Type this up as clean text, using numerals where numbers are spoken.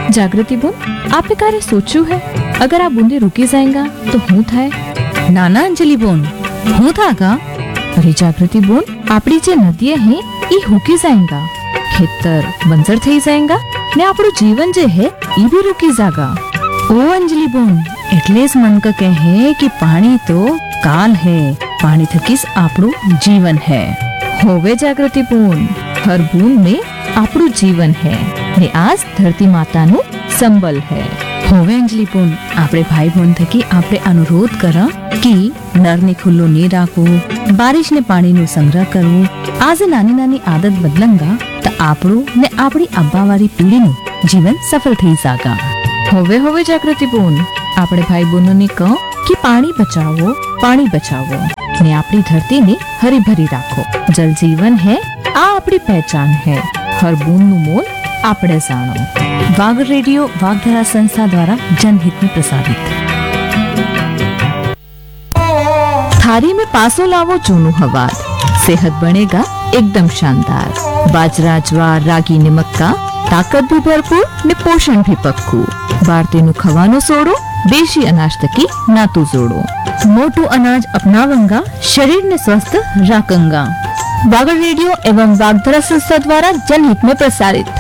जागृति बोन, आपने कार्य सोचू है? अगर आप बूंदे रुकी जाएगा तो हूँ थाय? नाना अंजलि बोन, हूँ था का? अरे जागृति बोन, आपड़ी जे नदियां है ई हुकी जाएगा, खेतर बंजर थई जाएगा ने આપણું જીવન જે હે ઈ भी रुकी जागा। ओ अंजलि बोन, એટલે જ મન ક કહે कि पानी तो काल है, पानी थकीस આપણું जीवन है। होवे जागृति बोन, हर बूंद में આપણું जीवन है ने आज धरती माताનું संबल है। होवे अंजलि बोन, આપણે ભાઈ બોન થકી આપણે અનુરોધ કરા कि નળને ખુલ્લો નહીં રાખવું, બારિશને પાણીનો સંગ્રહ કરવું। આજે નાની નાની આદત બદલંગા તો આપણું ને આપણી અબ્બાવાળી પેઢીનું જીવન સફળ થઈ જાગા। होवे जागृति बोन, આપણે ભાઈ બહેનોને કહો કે પાણી બચાવો ને આપણી ધરતીને હરી ભરી રાખો। જલ જીવન है, આ આપણી पहचान है। हर बूंदનું मोल આપણે જાણો। वाग रेडियो वागधरा संस्था द्वारा जनहित में प्रसारित। थारी में पासो लावो जूनू हवार, सेहत बनेगा एकदम शानदार। बाजरा ज्वार रागी ने मक्का, ताकत भी भरपूर ने पोषण भी पक्कू। भारतीय खवानो सोड़ो, देशी अनाज तकी नातू जोड़ो। मोटू अनाज अपनावंगा, शरीर ने स्वस्थ राखंगा। वागड़ रेडियो एवं वागधरा संस्था द्वारा जनहित में प्रसारित।